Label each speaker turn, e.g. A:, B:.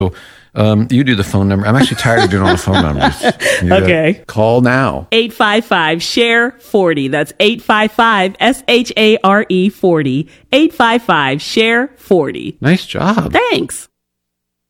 A: So you do the phone number. I'm actually tired of doing all the phone numbers.
B: Okay.
A: Call now.
B: 855-SHARE-40. That's 855-SHARE 40. 855-SHARE 40.
A: Nice job.
B: Thanks.